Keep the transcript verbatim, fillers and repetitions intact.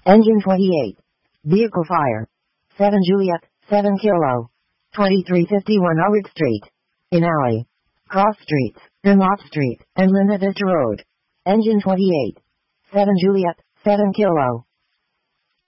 Engine twenty-eight. Vehicle fire. seven Juliet, seven Kilo. twenty-three fifty-one Ulrich Street. In alley. Cross Streets, Dunlop Street, and Linda Vista Road. Engine twenty-eight. seven Juliet, seven Kilo.